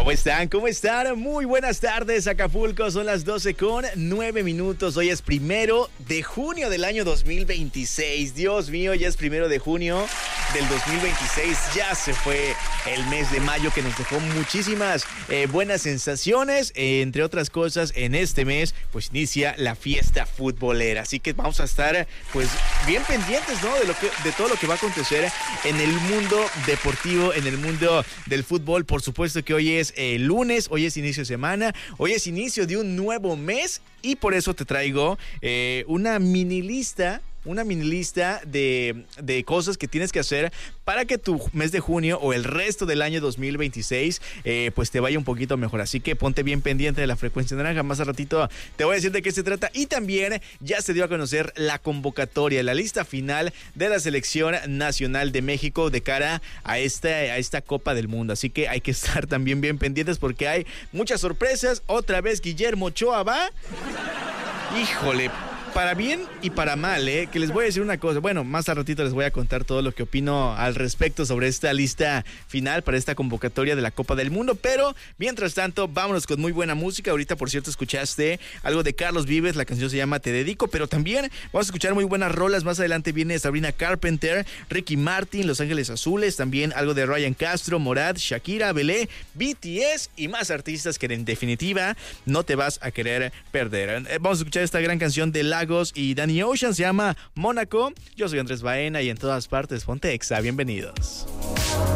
¿Cómo están? ¿Cómo están? Muy buenas tardes, Acapulco. Son las 12:09. Hoy es 1 de junio del año 2026. Dios mío, ya es 1 de junio del 2026. Ya se fue el mes de mayo, que nos dejó muchísimas buenas sensaciones. Entre otras cosas, en este mes pues inicia la fiesta futbolera. Así que vamos a estar pues bien pendientes, ¿no? De todo lo que va a acontecer en el mundo deportivo, en el mundo del fútbol. Por supuesto que hoy es lunes, hoy es inicio de semana, hoy es inicio de un nuevo mes y por eso te traigo una mini lista de cosas que tienes que hacer para que tu mes de junio o el resto del año 2026 pues te vaya un poquito mejor. Así que ponte bien pendiente de la frecuencia naranja. Más a ratito te voy a decir de qué se trata. Y también ya se dio a conocer la convocatoria, la lista final de la selección nacional de México de cara a esta Copa del Mundo. Así que hay que estar también bien pendientes porque hay muchas sorpresas. Otra vez Guillermo Ochoa va. Híjole, para bien y para mal, que les voy a decir una cosa. Bueno, más al ratito les voy a contar todo lo que opino al respecto sobre esta lista final para esta convocatoria de la Copa del Mundo. Pero, mientras tanto, vámonos con muy buena música. Ahorita, por cierto, escuchaste algo de Carlos Vives. La canción se llama Te Dedico. Pero también vamos a escuchar muy buenas rolas. Más adelante viene Sabrina Carpenter, Ricky Martin, Los Ángeles Azules. También algo de Ryan Castro, Morat, Shakira, Belé, BTS y más artistas que en definitiva no te vas a querer perder. Vamos a escuchar esta gran canción de Lagos y Danny Ocean, se llama Mónaco. Yo soy Andrés Baena y en todas partes ponte Exa. Bienvenidos.